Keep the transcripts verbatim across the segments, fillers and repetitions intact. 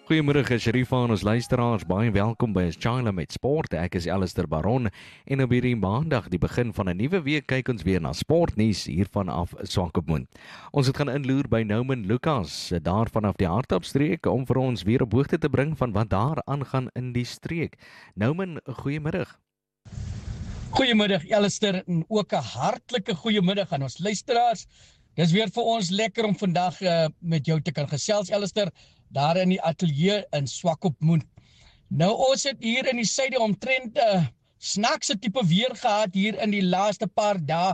Goeiemôre Sherifa en ons luisteraars, baie welkom by China met Sport. Ek is Alistair Baron en op hierdie maandag, die begin van 'n nuwe week, kyk ons weer na sportnuus hier vanaf Swakopmund. Ons het gaan inloer by Nouman Lucas, daar vanaf die hardloopstreek om vir ons weer op hoogte te bring van wat daar aangaan in die streek. Nouman, goeiemôre. Goeiemiddag Alistair en ook 'n hartlike goeiemiddag aan ons luisteraars. Dis weer vir ons lekker om vandag uh, met jou te kan gesels Alistair, daar in die ateljee in Swakopmund. Nou ons het hier in die suide omtrent 'n uh, snaakse tipe weer gehad hier in die laaste paar dae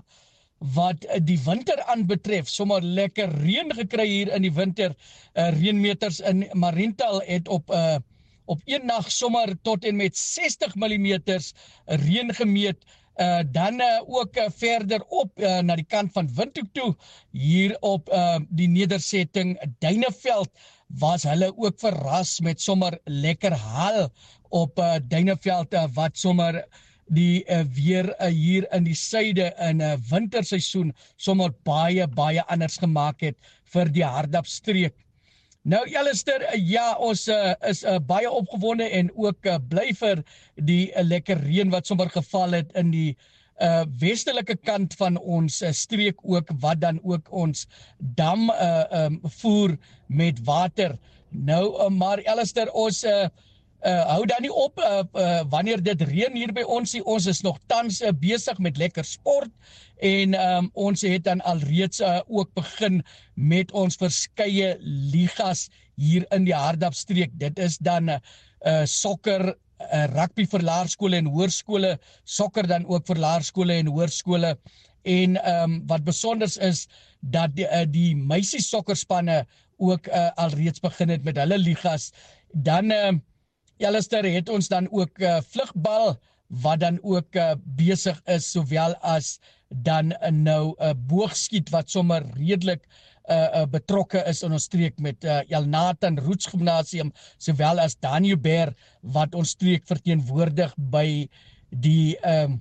wat uh, die winter aanbetref. Sommer lekker reën gekry hier in die winter. Uh, reënmeters in Mariental het op uh, op een nag sommer tot en met sestig millimeter reën gemeet. Uh, dan uh, ook uh, verder op uh, na die kant van Windhoek toe, hier op uh, die nedersetting Duineveld, was hulle ook verras met sommer lekker hal op uh, Duineveld, uh, wat sommer die uh, weer uh, hier in die suide in 'n uh, winterseisoen sommer baie, baie anders gemaak het vir die hardloopstreek. Nou Alistair, ja, ons uh, is uh, baie opgewonde en ook uh, bly vir die uh, lekker reën wat sommer geval het in die uh, westelike kant van ons uh, streek ook, wat dan ook ons dam uh, um, voer met water. Nou, uh, maar Alistair, ons uh, uh, hou dan nie op uh, uh, wanneer dit reën hier by ons. Ons is nog tans uh, besig met lekker sport. En um, ons het dan alreeds uh, ook begin met ons verskeie ligas hier in die hardloopstreek. Dit is dan uh, uh, sokker, uh, rugby vir laerskole en hoërskole, sokker dan ook vir laerskole en hoërskole. En um, wat besonders is, dat die, uh, die meisie sokkerspanne ook uh, alreeds begin het met hulle ligas. Dan, uh, Alistair, het ons dan ook uh, vlugbal, wat dan ook uh, besig is, sowel as dan uh, nou uh, boogskiet, wat sommer redelik uh, uh, betrokke is in ons streek met uh, Elnathan Roots Gymnasium, sowel as Danubert, wat ons streek verteenwoordig by die uh,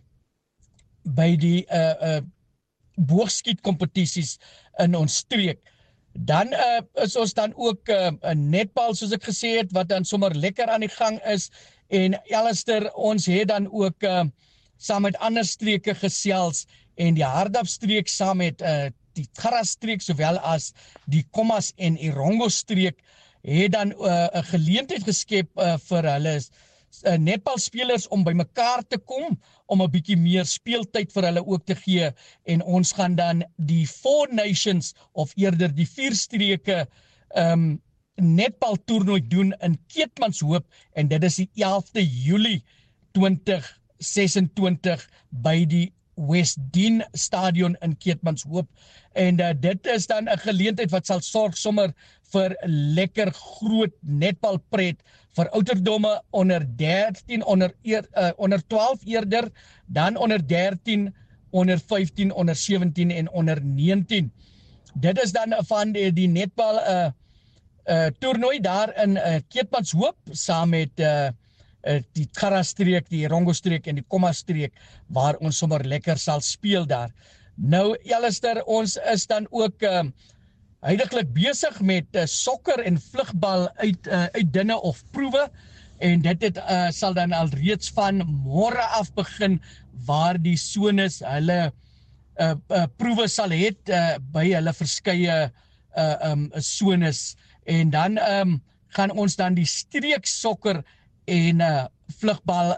by die uh, uh, boogskietkompetisies in ons streek. Dan uh, is ons dan ook 'n uh, netbal, soos ek gesê het, wat dan sommer lekker aan die gang is. En Alistair, ons het dan ook uh, saam met ander streke gesels en die hardloopstreek saam met uh, die Garastreek, sowel as die Kommas en Erongo streek, het dan 'n uh, geleentheid geskep uh, vir hulle uh, netbalspelers om by mekaar te kom, om 'n bietjie meer speeltyd vir hulle ook te gee. En ons gaan dan die Four Nations, of eerder die vier streke, um, netbal toernooi doen in Keetmanshoop, en dit is die elfde Julie twintig sesentwintig by die Westdene Stadion in Keetmanshoop. En uh, dit is dan 'n geleentheid wat sal sorg sommer vir lekker groot netbalpret vir ouderdomme onder dertien, onder, uh, onder twaalf eerder, dan onder dertien, onder vyftien, onder sewentien en onder negentien. Dit is dan van die, die netbal uh, uh, toernooi daar in uh, Keetmanshoop, saam met uh, uh, die Garastreek, die Erongo-streek en die Komma-streek, waar ons sommer lekker sal speel daar. Nou Alistair, ons is dan ook uh, huidiglik besig met uh, sokker en vlugbal uit, uh, uit dinne of proewe, en dit het, uh, sal dan al reeds van môre af begin, waar die sones hulle uh, uh, proewe sal het uh, by hulle verskeie uh, um, sones. En dan um, gaan ons dan die streek sokker en uh, vlugbal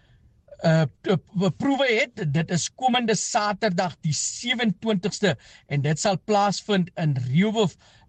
uh, proewe het. Dit is komende Saterdag die sewentwintigste, en dit sal plaasvind in Rehoboth